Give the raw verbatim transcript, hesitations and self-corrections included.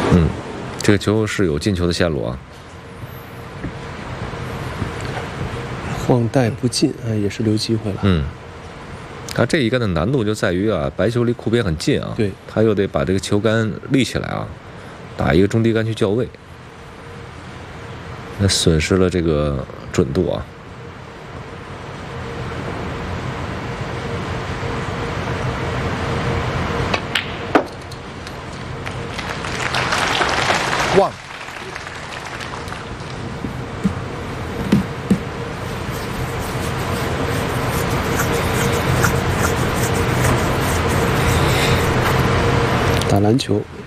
嗯，这个球是有进球的线路啊。 晃带不进啊，也是留机会了。 嗯，他这一杆的难度就在于啊，白球离库边很近啊， 对， 他又得把这个球杆立起来啊，打一个中低杆去校位，那损失了这个准度啊。 哇！打篮球